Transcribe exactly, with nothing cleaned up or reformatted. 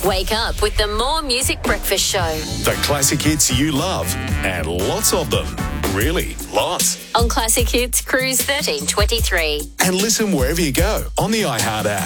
Wake up with the More Music Breakfast Show. The classic hits you love, and lots of them. Really, lots. On Classic Hits Cruise thirteen twenty-three. And listen wherever you go on the iHeart app.